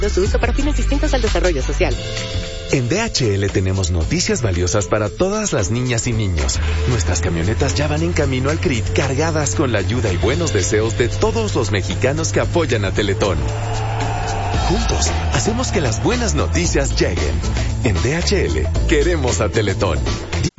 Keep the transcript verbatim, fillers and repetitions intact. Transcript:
Su uso para fines distintos al desarrollo social. En D H L tenemos noticias valiosas para todas las niñas y niños. Nuestras camionetas ya van en camino al C R I T cargadas con la ayuda y buenos deseos de todos los mexicanos que apoyan a Teletón. Juntos, hacemos que las buenas noticias lleguen. En D H L, queremos a Teletón.